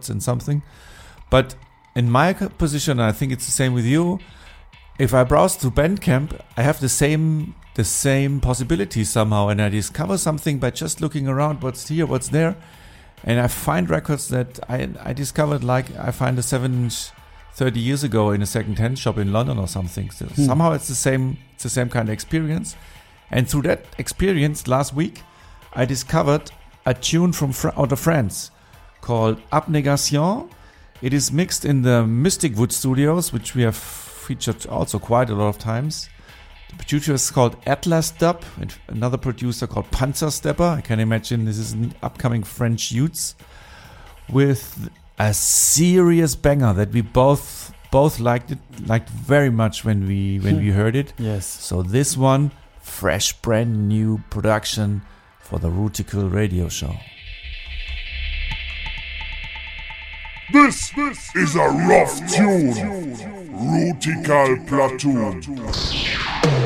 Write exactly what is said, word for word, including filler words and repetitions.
and something. But in my position, I think it's the same with you. If I browse through Bandcamp, I have the same the same possibilities somehow, and I discover something by just looking around, what's here, what's there, and I find records that I I discovered, like I find a seven inch thirty years ago in a second-hand shop in London or something. So hmm. Somehow it's the same it's the same kind of experience, and through that experience, last week I discovered a tune from Fra- out of France called Abnégation. It is mixed in the Mystic Wood Studios, which we have featured also quite a lot of times. The producer is called Atlas Dub, and another producer called Panzerstepper. I can imagine this is an upcoming French youths with a serious banger that we both both liked it liked very much when we when we heard it. Yes. So this one, fresh, brand new production for the Rutical Radio Show. This, this is a rough tune. Rutical Platoon.